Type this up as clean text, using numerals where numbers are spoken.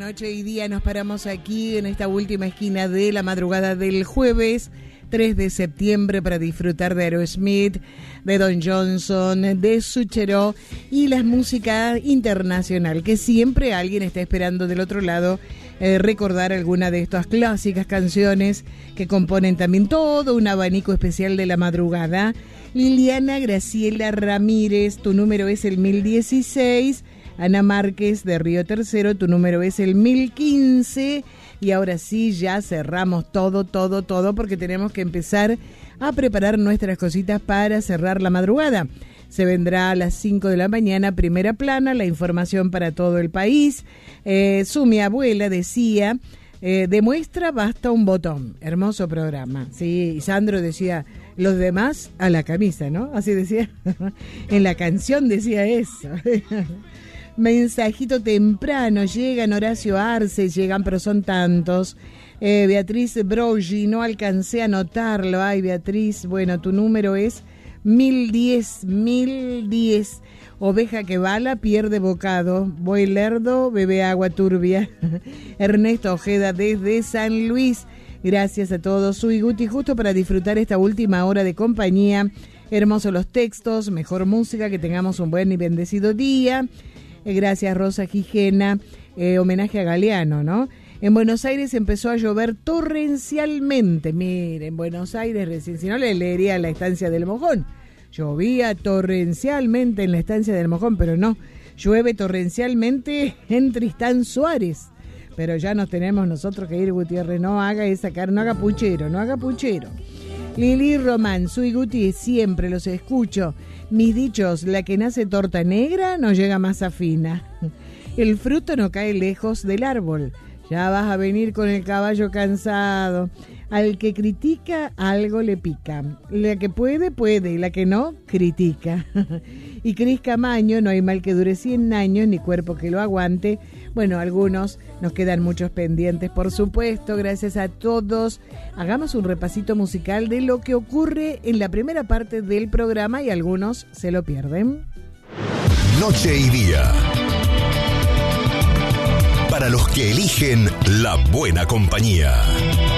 Noche y día nos paramos aquí en esta última esquina de la madrugada del jueves 3 de septiembre para disfrutar de Aerosmith, de Don Johnson, de Suchero y la música internacional, que siempre alguien está esperando del otro lado recordar alguna de estas clásicas canciones que componen también todo un abanico especial de la madrugada. Liliana Graciela Ramírez, tu número es el 1016. Ana Márquez de Río Tercero, tu número es el 1015. Y ahora sí, ya cerramos todo, porque tenemos que empezar a preparar nuestras cositas para cerrar la madrugada. Se vendrá a las 5 de la mañana, primera plana, la información para todo el país. Mi abuela decía, de muestra basta un botón. Hermoso programa. Sí, y Sandro decía, los demás a la camisa, ¿no? Así decía. En la canción decía eso. Mensajito temprano, llegan Horacio Arce, llegan, pero son tantos. Beatriz Brogi, no alcancé a anotarlo. Ay, Beatriz, bueno, tu número es 1010. Oveja que bala, pierde bocado. Voy lerdo, bebe agua turbia. Ernesto Ojeda desde San Luis. Gracias a todos. Soy Guti, justo para disfrutar esta última hora de compañía. Hermosos los textos, mejor música, que tengamos un buen y bendecido día. Gracias, Rosa Gijena. Homenaje a Galeano, ¿no? En Buenos Aires empezó a llover torrencialmente. Miren, en Buenos Aires recién, si no le leería La Estancia del Mojón. Llovía torrencialmente en La Estancia del Mojón, pero no, llueve torrencialmente en Tristán Suárez. Pero ya nos tenemos nosotros que ir, Gutiérrez, no haga esa cara, no haga puchero. Lili Román, soy Guti, siempre los escucho. Mis dichos, la que nace torta negra no llega masa fina. El fruto no cae lejos del árbol. Ya vas a venir con el caballo cansado. Al que critica, algo le pica. La que puede, puede, y la que no, critica. Y Cris Camaño, no hay mal que dure 100 años, ni cuerpo que lo aguante. Bueno, algunos, nos quedan muchos pendientes, por supuesto. Gracias a todos. Hagamos un repasito musical de lo que ocurre en la primera parte del programa y algunos se lo pierden. Noche y día. Para los que eligen la buena compañía.